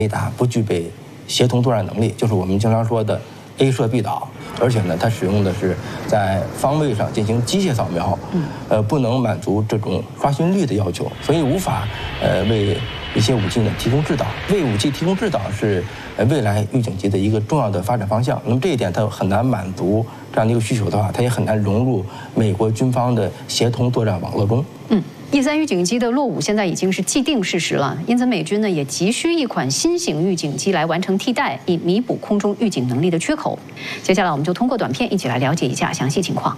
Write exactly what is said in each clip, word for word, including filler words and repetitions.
雷达不具备协同作战能力，就是我们经常说的 A 射 B 导，而且呢，它使用的是在方位上进行机械扫描，呃，不能满足这种刷新率的要求，所以无法呃为一些武器呢提供制导。为武器提供制导是呃未来预警机的一个重要的发展方向。那么这一点它很难满足这样的一个需求的话，它也很难融入美国军方的协同作战网络中。 嗯。E 三预警机的落伍现在已经是既定事实了，因此美军呢也急需一款新型预警机来完成替代，以弥补空中预警能力的缺口。接下来我们就通过短片一起来了解一下详细情况。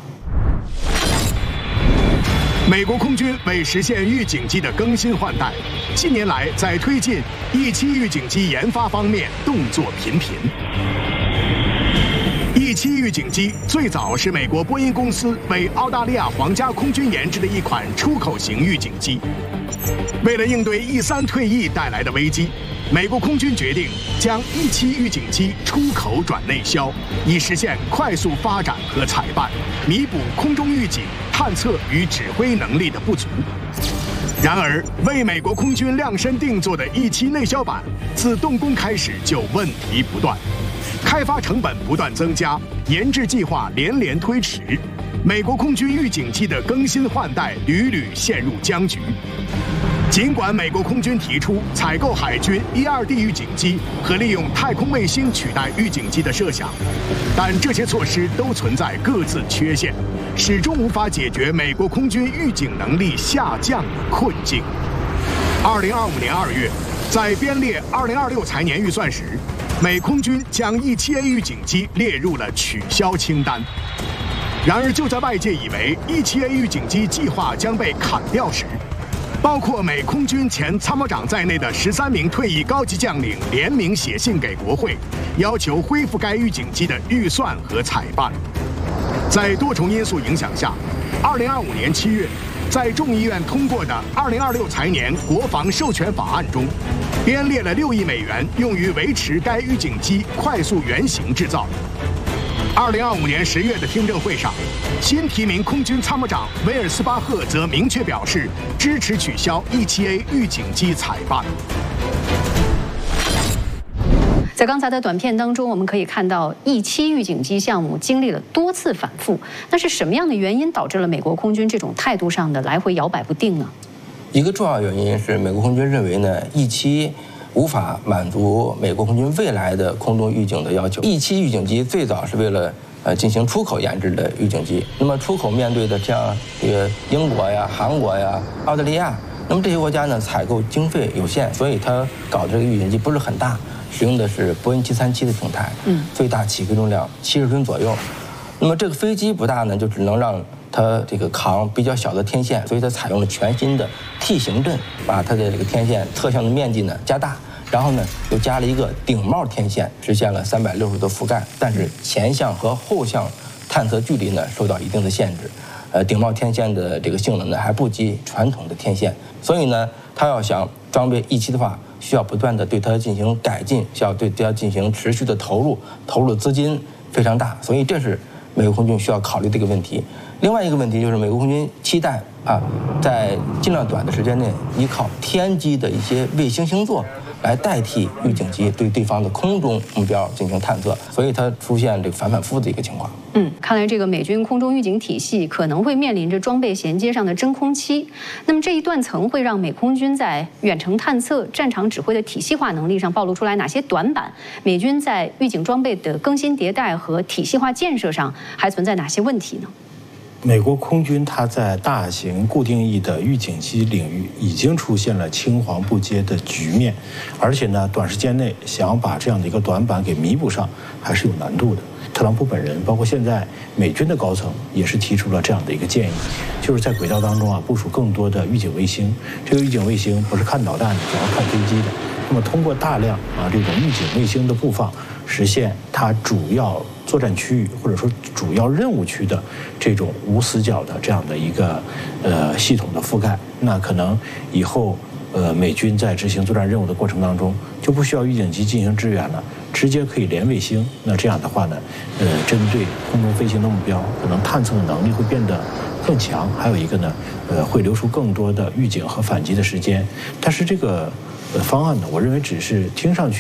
美国空军为实现预警机的更新换代，近年来在推进 E 七预警机研发方面动作频频。E 七预警机最早是美国波音公司为澳大利亚皇家空军研制的一款出口型预警机。为了应对 E 三退役带来的危机，美国空军决定将 E 七预警机出口转内销，以实现快速发展和采办，弥补空中预警、探测与指挥能力的不足。然而，为美国空军量身定做的 E 七内销版，自动工开始就问题不断。开发成本不断增加，研制计划连连推迟，美国空军预警机的更新换代屡屡陷入僵局。尽管美国空军提出采购海军 E 二 D 预警机和利用太空卫星取代预警机的设想，但这些措施都存在各自缺陷，始终无法解决美国空军预警能力下降的困境。二零二五年二月，在编列二零二六财年预算时，美空军将 E 七 A 预警机列入了取消清单。然而，就在外界以为 E 七 A 预警机计划将被砍掉时，包括美空军前参谋长在内的十三名退役高级将领联名写信给国会，要求恢复该预警机的预算和采办。在多重因素影响下，二零二五年七月，在众议院通过的二零二六财年国防授权法案中，编列了六亿美元用于维持该预警机快速原型制造。二零二五年十月的听证会上，新提名空军参谋长威尔斯巴赫则明确表示支持取消 E 七 A 预警机采办。 在刚才的短片当中，我们可以看到 E 七预警机项目经历了多次反复。那是什么样的原因导致了美国空军这种态度上的来回摇摆不定呢？ 一个重要原因是美国空军认为呢 ，E 七无法满足美国空军未来的空中预警的要求。E 七预警机最早是为了呃进行出口研制的预警机，那么出口面对的像这个英国呀、韩国呀、澳大利亚，那么这些国家呢采购经费有限，所以它搞的这个预警机不是很大，使用的是波音七三七的平台，嗯，最大起飞重量七十吨左右。那么这个飞机不大呢，就只能让它这个扛比较小的天线，所以它采用了全新的 T 型阵，把它的这个天线侧向的面积呢加大，然后呢又加了一个顶帽天线，实现了三百六十度覆盖，但是前向和后向探测距离呢受到一定的限制。呃，顶帽天线的这个性能呢还不及传统的天线，所以呢，它要想装备 E 七的话，需要不断的对它进行改进，需要对它进行持续的投入，投入的资金非常大，所以这是美国空军需要考虑的一个问题。另外一个问题就是美国空军期待啊，在尽量短的时间内，依靠天基的一些卫星星座来代替预警机对对方的空中目标进行探测，所以它出现这个反反复复的一个情况。 嗯，看来这个美军空中预警体系可能会面临着装备衔接上的真空期。那么这一断层会让美空军在远程探测、战场指挥的体系化能力上暴露出来哪些短板？美军在预警装备的更新迭代和体系化建设上还存在哪些问题呢？ 美国空军它在大型固定翼的预警机领域已经出现了青黄不接的局面，而且呢，短时间内想要把这样的一个短板给弥补上，还是有难度的。特朗普本人，包括现在美军的高层，也是提出了这样的一个建议，就是在轨道当中啊部署更多的预警卫星。这个预警卫星不是看导弹的，主要看飞机的。那么通过大量啊这种预警卫星的布放，实现它主要作战区域或者说主要任务区的这种无死角的这样的一个呃系统的覆盖，那可能以后呃美军在执行作战任务的过程当中就不需要预警机进行支援了，直接可以连卫星。那这样的话呢，呃，针对空中飞行的目标，可能探测的能力会变得更强。还有一个呢，呃，会留出更多的预警和反击的时间。但是这个呃方案呢，我认为只是听上去